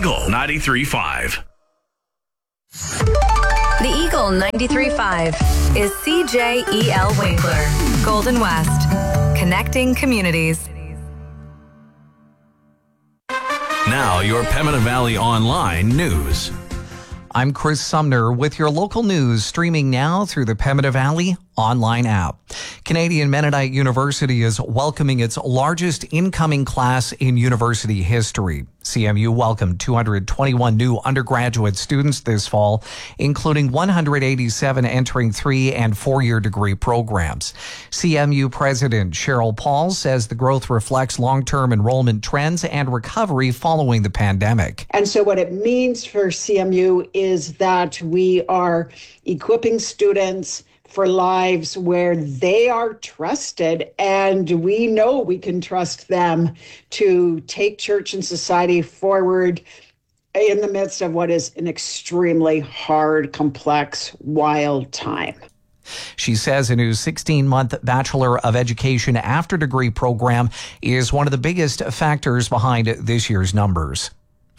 Eagle 93.5. The Eagle 93.5 is CJEL Winkler, Golden West, connecting communities. Now your Pembina Valley Online news. I'm Chris Sumner with your local news, streaming now through the Pembina Valley online app. Canadian Mennonite University is welcoming its largest incoming class in university history. CMU welcomed 221 new undergraduate students this fall, including 187 entering 3- and 4-year degree programs. CMU President Cheryl Paul says the growth reflects long-term enrollment trends and recovery following the pandemic. And so what it means for CMU is that we are equipping students for lives where they are trusted, and we know we can trust them to take church and society forward in the midst of what is an extremely hard, complex, wild time. She says a new 16-month Bachelor of Education after degree program is one of the biggest factors behind this year's numbers.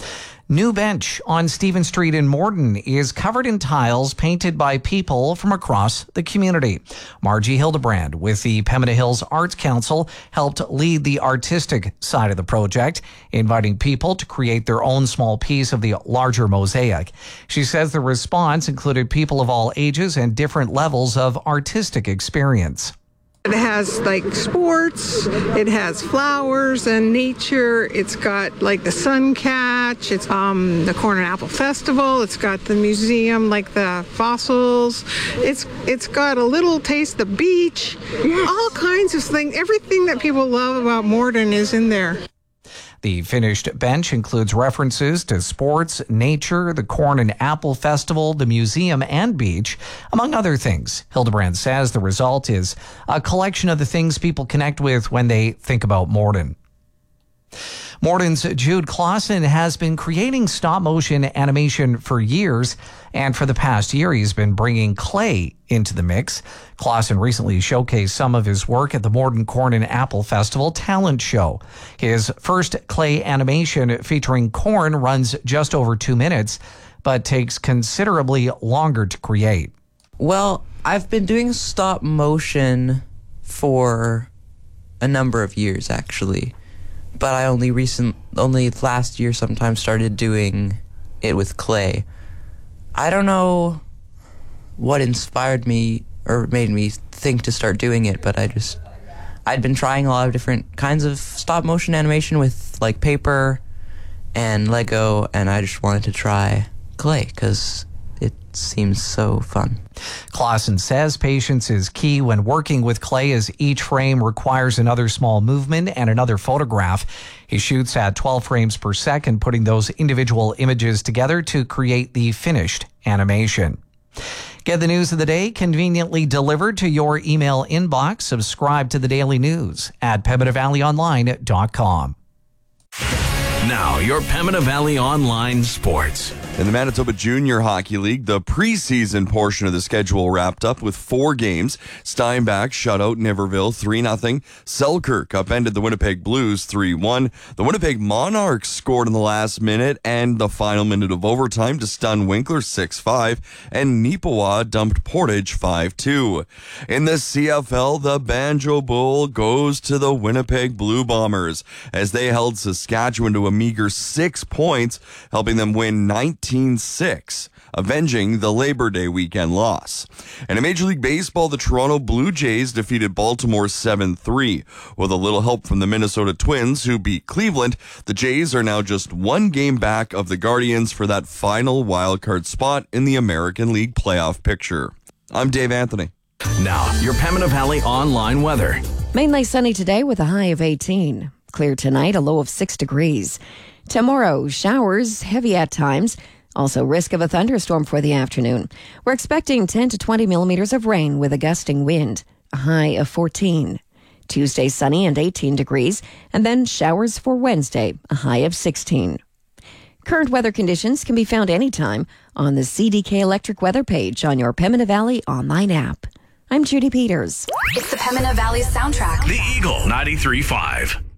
New bench on Stephen Street in Morden is covered in tiles painted by people from across the community. Margie Hildebrand with the Pembina Hills Arts Council helped lead the artistic side of the project, inviting people to create their own small piece of the larger mosaic. She says the response included people of all ages and different levels of artistic experience. It has like sports, it has flowers and nature, it's got like the sun catch, it's the Corn and Apple Festival, it's got the museum, like the fossils, it's got a little taste of the beach, all kinds of things. Everything that people love about Morden is in there. The finished bench includes references to sports, nature, the Corn and Apple Festival, the museum, and beach, among other things. Hildebrand says the result is a collection of the things people connect with when they think about Morden. Morden's Jude Clausen has been creating stop-motion animation for years, and for the past year, he's been bringing clay into the mix. Clausen recently showcased some of his work at the Morden Corn and Apple Festival Talent Show. His first clay animation featuring corn runs just over 2 minutes, but takes considerably longer to create. Well, I've been doing stop motion for a number of years, actually. But I only last year sometime started doing it with clay. I don't know what inspired me or made me think to start doing it, but I'd been trying a lot of different kinds of stop motion animation with like paper and Lego, and I just wanted to try clay because it seems so fun. Clausen says patience is key when working with clay, as each frame requires another small movement and another photograph. He shoots at 12 frames per second, putting those individual images together to create the finished animation. Get the news of the day conveniently delivered to your email inbox. Subscribe to the daily news at PembinaValleyOnline.com. Now your Pembina Valley Online sports. In the Manitoba Junior Hockey League, the preseason portion of the schedule wrapped up with 4 games. Steinbach shut out Niverville 3-0. Selkirk upended the Winnipeg Blues 3-1. The Winnipeg Monarchs scored in the last minute and the final minute of overtime to stun Winkler 6-5. And Neepawa dumped Portage 5-2. In the CFL, the Banjo Bowl goes to the Winnipeg Blue Bombers as they held Saskatchewan to a meager 6 points, helping them win 19-6, avenging the Labor Day weekend loss. And in Major League Baseball, the Toronto Blue Jays defeated Baltimore 7-3. With a little help from the Minnesota Twins, who beat Cleveland, the Jays are now just 1 game back of the Guardians for that final wildcard spot in the American League playoff picture. I'm Dave Anthony. Now your Pembina Valley Online weather. Mainly sunny today with a high of 18. Clear tonight, a low of 6 degrees. Tomorrow, showers, heavy at times. Also, risk of a thunderstorm for the afternoon. We're expecting 10 to 20 millimeters of rain with a gusting wind, a high of 14. Tuesday, sunny and 18 degrees. And then showers for Wednesday, a high of 16. Current weather conditions can be found anytime on the CDK Electric weather page on your Pembina Valley online app. I'm Judy Peters. It's the Pembina Valley soundtrack. The Eagle 93.5.